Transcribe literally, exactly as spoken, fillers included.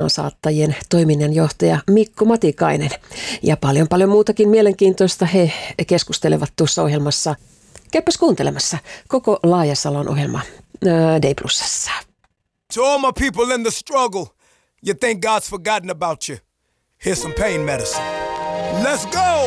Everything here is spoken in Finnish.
ilmansaattajien toiminnanjohtaja Mikko Matikainen. Ja paljon paljon muutakin mielenkiintoista he keskustelevat tuossa ohjelmassa. Käypäs kuuntelemassa koko Laajasalon ohjelma ää, Day Plusassa. To all my people in the struggle, you think God's forgotten about you. Here's some pain medicine. Let's go!